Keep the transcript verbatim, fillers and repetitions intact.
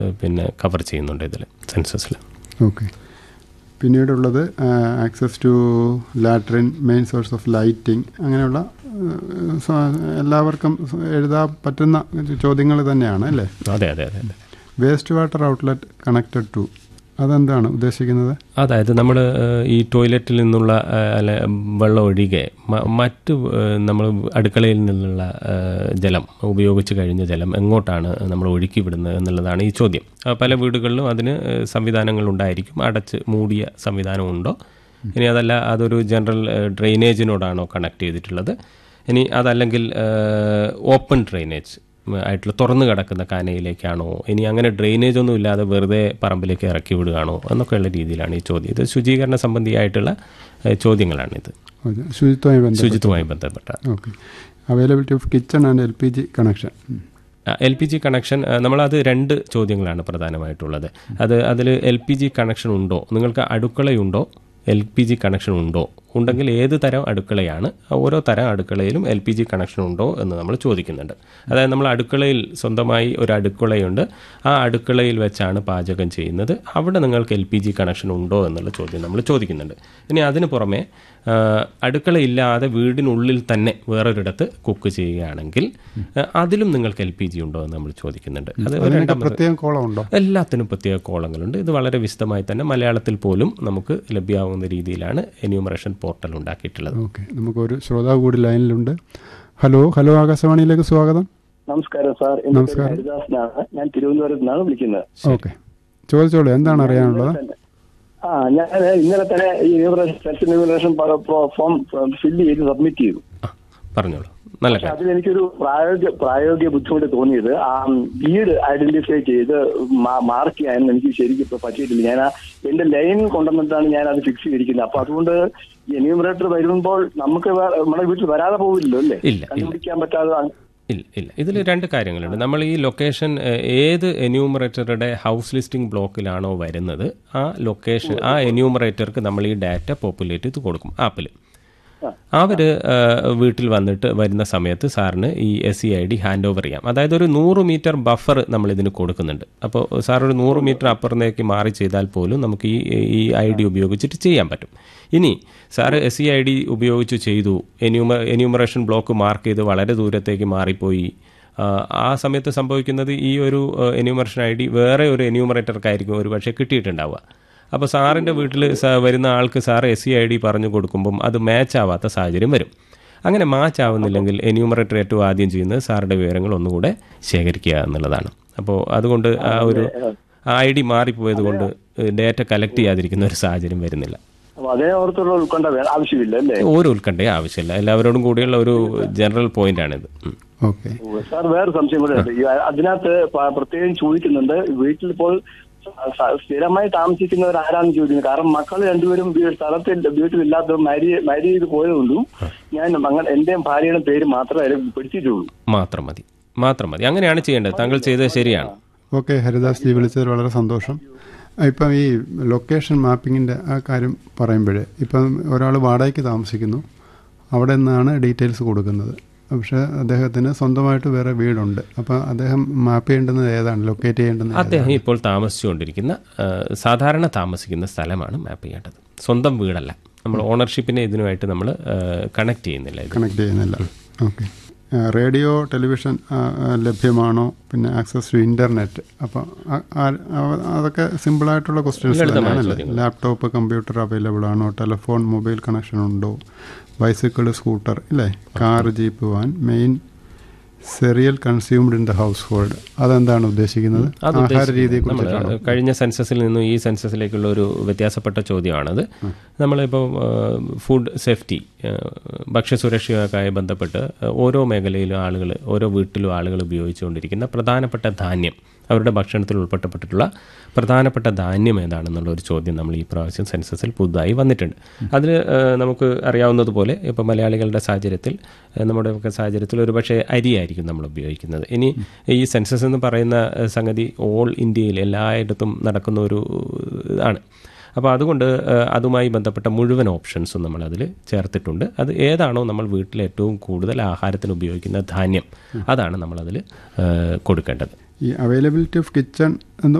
പിന്നെ കവർ ചെയ്യുന്നുണ്ട് ഇതിൽ സെൻസസിൽ. Okay. പിന്നീടുള്ളത് access to latrine, main source of lighting, അങ്ങനെയുള്ള എല്ലാവർക്കും എഴുതാൻ പറ്റുന്ന ചോദ്യങ്ങൾ തന്നെയാണ് അല്ലേ? അതെ അതെ അതെ അതെ. Waste water outlet connected to, അതെന്താണ് ഉദ്ദേശിക്കുന്നത്? അതായത് നമ്മൾ ഈ ടോയ്ലറ്റിൽ നിന്നുള്ള അല്ല വെള്ളം ഒഴികെ മറ്റ് നമ്മൾ അടുക്കളയിൽ നിന്നുള്ള ജലം ഉപയോഗിച്ച് കഴിഞ്ഞ ജലം എങ്ങോട്ടാണ് നമ്മൾ ഒഴുക്കി വിടുന്നത് എന്നുള്ളതാണ് ഈ ചോദ്യം. പല വീടുകളിലും അതിന് സംവിധാനങ്ങളുണ്ടായിരിക്കും. അടച്ച് മൂടിയ സംവിധാനമുണ്ടോ? ഇനി അതല്ല അതൊരു ജനറൽ ഡ്രെയിനേജിനോടാണോ കണക്ട് ചെയ്തിട്ടുള്ളത്? ഇനി അതല്ലെങ്കിൽ ഓപ്പൺ ഡ്രെയിനേജ് ആയിട്ടുള്ള തുറന്നു കിടക്കുന്ന കാനയിലേക്കാണോ? ഇനി അങ്ങനെ ഡ്രെയിനേജ് ഒന്നും ഇല്ലാതെ വെറുതെ പറമ്പിലേക്ക് ഇറക്കി വിടുകയാണോ എന്നൊക്കെയുള്ള രീതിയിലാണ് ഈ ചോദ്യം. ഇത് ശുചീകരണ സംബന്ധിയായിട്ടുള്ള ചോദ്യങ്ങളാണിത്, ശുചിത്വമായി ശുചിത്വമായി ബന്ധപ്പെട്ട. Okay. Availability of kitchen and L P G connection. L P G connection നമ്മളത് രണ്ട് ചോദ്യങ്ങളാണ് പ്രധാനമായിട്ടുള്ളത്. അത് അതിൽ എൽ പി ജി കണക്ഷൻ ഉണ്ടോ, നിങ്ങൾക്ക് അടുക്കളയുണ്ടോ, എൽ പി ജി കണക്ഷൻ ഉണ്ടോ, ഉണ്ടെങ്കിൽ ഏത് തരം അടുക്കളയാണ്, ഓരോ തരം അടുക്കളയിലും എൽ പി ജി കണക്ഷൻ ഉണ്ടോ എന്ന് നമ്മൾ ചോദിക്കുന്നുണ്ട്. അതായത് നമ്മൾ അടുക്കളയിൽ സ്വന്തമായി ഒരു അടുക്കളയുണ്ട്, ആ അടുക്കളയിൽ വെച്ചാണ് പാചകം ചെയ്യുന്നത്, അവിടെ നിങ്ങൾക്ക് എൽ പി ജി കണക്ഷൻ ഉണ്ടോ എന്നുള്ള ചോദ്യം നമ്മൾ ചോദിക്കുന്നുണ്ട്. ഇനി അതിന് പുറമെ അടുക്കളയില്ലാതെ വീടിനുള്ളിൽ തന്നെ വേറൊരിടത്ത് കുക്ക് ചെയ്യുകയാണെങ്കിൽ അതിലും നിങ്ങൾക്ക് എൽ പി ജി ഉണ്ടോ എന്ന് നമ്മൾ ചോദിക്കുന്നുണ്ട്. അത് പ്രത്യേക കോളമുണ്ടോ? എല്ലാത്തിനും പ്രത്യേക കോളങ്ങളുണ്ട്. ഇത് വളരെ വിശദമായി തന്നെ മലയാളത്തിൽ പോലും നമുക്ക് ലഭ്യമാകുന്ന രീതിയിലാണ് എന്യൂമറേഷൻ പോർട്ടൽ ഉണ്ടാക്കിയിട്ടുള്ളത്. ഓക്കെ. നമുക്കൊരു ശ്രോതാവ് കൂടി ലൈനിലുണ്ട്. ഹലോ ഹലോ ആകാശവാണിയിലേക്ക് സ്വാഗതം. നമസ്കാരം സാർ. നമസ്കാരം. ഹരിദാസനാണ്, ഞാൻ തിരുവനന്തപുരത്ത് നിന്നാണ് വിളിക്കുന്നത്. ഓക്കെ, ചോദിച്ചോളൂ, എന്താണ് അറിയാനുള്ളത്? ആ ഞാൻ ഇന്നലെ തന്നെ ഈ സെൽഫ് എന്യൂമറേഷൻ ഫോം ഫില്ല് ചെയ്ത് സബ്മിറ്റ് ചെയ്തു. പറഞ്ഞോളൂ. നല്ല കാര്യം. അതിലെനിക്കൊരു പ്രായോഗിക പ്രായോഗിക ബുദ്ധിമുട്ട് തോന്നിയത് ആ വീട് ഐഡന്റിഫൈ ചെയ്ത് മാർക്ക് ചെയ്യാൻ എനിക്ക് ശരിക്കും ഇപ്പൊ പറ്റിയിട്ടില്ല. ഞാൻ എന്റെ ലൈൻ കൊണ്ടുവന്നിട്ടാണ് ഞാൻ അത് ഫിക്സ് ചെയ്തിരിക്കുന്നത്. അപ്പൊ അതുകൊണ്ട് എന്യൂമറേറ്റർ വരുമ്പോൾ നമുക്ക് നമ്മുടെ വീട്ടിൽ വരാതെ പോവില്ലല്ലോ അല്ലേ? കണ്ടുപിടിക്കാൻ പറ്റാതെ. ഇല്ല ഇല്ല ഇതിൽ രണ്ട് കാര്യങ്ങളുണ്ട്. നമ്മൾ ഈ ലൊക്കേഷൻ ഏത് എന്യൂമറേറ്ററുടെ ഹൗസ് ലിസ്റ്റിംഗ് ബ്ലോക്കിലാണോ വരുന്നത് ആ ലൊക്കേഷൻ ആ എന്യൂമറേറ്റർക്ക് നമ്മൾ ഈ ഡാറ്റ പോപ്പുലേറ്റ് ചെയ്ത് കൊടുക്കും ആപ്പിൽ. അവർ വീട്ടിൽ വന്നിട്ട് വരുന്ന സമയത്ത് സാറിന് ഈ S C I D hand over ചെയ്യാം. അതായത് ഒരു നൂറ് മീറ്റർ ബഫർ നമ്മൾ ഇതിന് കൊടുക്കുന്നുണ്ട്. അപ്പോൾ സാർ ഒരു നൂറ് മീറ്റർ അപ്പുറത്തേക്ക് മാറി ചെയ്താൽ പോലും നമുക്ക് ഈ ഈ ഐ ഡി ഉപയോഗിച്ചിട്ട് ചെയ്യാൻ പറ്റും. ഇനി sir S C I D ഉപയോഗിച്ച് ചെയ്തു, എന്യൂമ എന്യൂമറേഷൻ ബ്ലോക്ക് മാർക്ക് ചെയ്ത് വളരെ ദൂരത്തേക്ക് മാറിപ്പോയി, ആ സമയത്ത് സംഭവിക്കുന്നത് ഈ ഒരു എന്യൂമറേഷൻ ഐ ഡി വേറെ ഒരു എന്യൂമറേറ്റർക്കായിരിക്കും ഒരു പക്ഷേ കിട്ടിയിട്ടുണ്ടാവുക. അപ്പോൾ സാറിൻ്റെ വീട്ടിൽ വരുന്ന ആൾക്ക് sir S C I D പറഞ്ഞു കൊടുക്കുമ്പം അത് മാച്ച് ആവാത്ത സാഹചര്യം വരും. അങ്ങനെ മാച്ച് ആവുന്നില്ലെങ്കിൽ എന്യൂമറേറ്റർ ഏറ്റവും ആദ്യം ചെയ്യുന്നത് സാറിൻ്റെ വിവരങ്ങൾ ഒന്നുകൂടെ ശേഖരിക്കുക എന്നുള്ളതാണ്. അപ്പോൾ അതുകൊണ്ട് ആ ഒരു ഐ ഡി മാറിപ്പോയത് കൊണ്ട് ഡേറ്റ കളക്ട് ചെയ്യാതിരിക്കുന്ന ഒരു സാഹചര്യം വരുന്നില്ല. ഒരു ഉത്കണ്ഠയും ആവശ്യമില്ല. എല്ലാവരോടും കൂടിയുള്ള ഒരു ജനറൽ പോയിന്റ് ആണിത്. സാർ വേറെ സംശയം കൂടെ ഉണ്ട്. അതിനകത്ത് പ്രത്യേകം ചോദിക്കുന്നുണ്ട്, വീട്ടിലിപ്പോൾ സ്ഥിരമായി താമസിക്കുന്നവർ ആരാണെന്ന് ചോദിക്കുന്നത്. കാരണം മക്കൾ രണ്ടുപേരും സ്ഥലത്തിൽ വീട്ടിലില്ലാത്ത മാരി മാരി ചെയ്ത് പോയതുകൊണ്ടും ഞാൻ എന്റെ ഭാര്യയുടെ പേര് മാത്രമേ പിടിച്ചിട്ടുള്ളൂ. മാത്രം മതി മാത്രം മതി അങ്ങനെയാണ് ചെയ്യേണ്ടത്. താങ്കൾ ചെയ്തത് ശരിയാണ്. ഓക്കെ, ഹരിദാസ് ജി വിളിച്ചതിൽ വളരെ സന്തോഷം. ഇപ്പം ഈ ലൊക്കേഷൻ മാപ്പിങ്ങിൻ്റെ ആ കാര്യം പറയുമ്പോഴേ, ഇപ്പം ഒരാൾ വാടകയ്ക്ക് താമസിക്കുന്നു, അവിടെ നിന്നാണ് ഡീറ്റെയിൽസ് കൊടുക്കുന്നത്. പക്ഷേ അദ്ദേഹത്തിന് സ്വന്തമായിട്ട് വേറെ വീടുണ്ട്. അപ്പോൾ അദ്ദേഹം മാപ്പ് ചെയ്യേണ്ടുന്നത് ഏതാണ്, ലൊക്കേറ്റ് ചെയ്യേണ്ടത്? അദ്ദേഹം ഇപ്പോൾ താമസിച്ചുകൊണ്ടിരിക്കുന്ന സാധാരണ താമസിക്കുന്ന സ്ഥലമാണ് മാപ്പ് ചെയ്യേണ്ടത്, സ്വന്തം വീടല്ല. നമ്മൾ ഓണർഷിപ്പിനെ ഇതിനുമായിട്ട് നമ്മൾ കണക്ട് ചെയ്യുന്നില്ല കണക്ട് ചെയ്യുന്നില്ല ഓക്കെ. റേഡിയോ ടെലിവിഷൻ ലഭ്യമാണോ, പിന്നെ ആക്സസ് ടു ഇൻ്റർനെറ്റ്? അപ്പം അതൊക്കെ സിമ്പിളായിട്ടുള്ള ക്വസ്റ്റ്യൻസ് തന്നെയാണല്ലേ. ലാപ്ടോപ്പ് കമ്പ്യൂട്ടർ അവൈലബിൾ ആണോ, ടെലിഫോൺ മൊബൈൽ കണക്ഷൻ ഉണ്ടോ, ബൈസിക്കിൾ സ്കൂട്ടർ ഇല്ലേ, car jeep van, main cereal consumed in the house hold, അതെന്താണ് ഉദ്ദേശിക്കുന്നത്? ആഹാര രീതിയെക്കുറിച്ച് കഴിഞ്ഞ സെൻസസിൽ നിന്നും ഈ സെൻസസിലേക്കുള്ള ഒരു വ്യത്യാസപ്പെട്ട ചോദ്യമാണത്. നമ്മളിപ്പോൾ ഫുഡ് സേഫ്റ്റി, ഭക്ഷ്യസുരക്ഷയുമായി ബന്ധപ്പെട്ട് ഓരോ മേഖലയിലും ആളുകൾ, ഓരോ വീട്ടിലും ആളുകൾ ഉപയോഗിച്ചുകൊണ്ടിരിക്കുന്ന പ്രധാനപ്പെട്ട ധാന്യം, അവരുടെ ഭക്ഷണത്തിൽ ഉൾപ്പെട്ടപ്പെട്ടിട്ടുള്ള പ്രധാനപ്പെട്ട ധാന്യം ഏതാണെന്നുള്ള ഒരു ചോദ്യം നമ്മൾ ഈ പ്രാവശ്യം സെൻസസിൽ പുതുതായി വന്നിട്ടുണ്ട്. അതിൽ നമുക്ക് അറിയാവുന്നതുപോലെ ഇപ്പോൾ മലയാളികളുടെ സാഹചര്യത്തിൽ, നമ്മുടെ ഒക്കെ സാഹചര്യത്തിൽ ഒരു പക്ഷേ അരിയായിരിക്കും നമ്മൾ ഉപയോഗിക്കുന്നത്. ഇനി ഈ സെൻസസ് എന്ന് പറയുന്ന സംഗതി ഓൾ ഇന്ത്യയിൽ എല്ലായിടത്തും നടക്കുന്ന ഒരു ആണ്. അപ്പോൾ അതുകൊണ്ട് അതുമായി ബന്ധപ്പെട്ട മുഴുവൻ ഓപ്ഷൻസും നമ്മളതിൽ ചേർത്തിട്ടുണ്ട്. അത് ഏതാണോ നമ്മൾ വീട്ടിൽ ഏറ്റവും കൂടുതൽ ആഹാരത്തിന് ഉപയോഗിക്കുന്ന ധാന്യം, അതാണ് നമ്മളതിൽ കൊടുക്കേണ്ടത്. ഈ അവൈലബിലിറ്റി ഓഫ് കിച്ചൺ എന്ന്